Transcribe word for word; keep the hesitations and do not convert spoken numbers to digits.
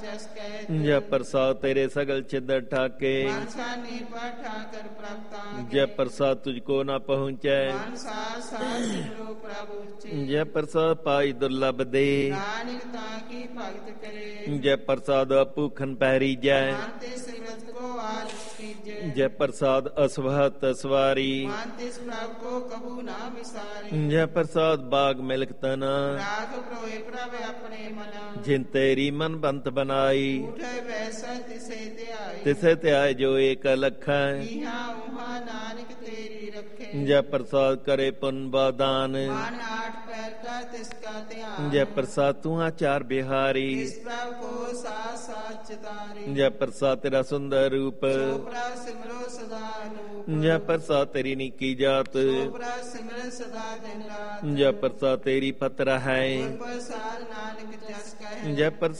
जस कहत जय प्रसाद तेरे सगल छिद्र ठाके मानसा नीपा ठाकर प्राप्ता जय प्रसाद तुझको न पहुँचै मानसा सा सिमरो प्रभु उच्चे जय प्रसाद पाई दुर्लभ दे नानक ताकी भगत करे जय प्रसाद भूखन पहरी जय मानते श्रीमत को आलस कीजे जय प्रसाद असवहत सवारी मानते इस प्रभु को कबू ना विसारे जय प्रसाद बाग मिलक तना राख प्रोए प्रभ अपने मना जिन तेरी मन बंत बनाई उठे वैसा तिसे ध्याए तिसे त्याय जो एक लख इहाँ उहाँ नानक तेरी रखे जय प्रसाद करे पुन बादान मान आठ पैर का तिसका ध्यान जय प्रसाद तू आचार बिहारी इस प्रभु को साथ साथ चितारी जय प्रसाद तेरा सुंदर रूप चोपड़ा सिमरो सदा अनूप जय प्रसाद तेरी निकी जात चोपड़ा सिमर सदा दिन रात जय प्रसाद तेरी पत्र है प्रसाद नानक जस कहे जय प्रसाद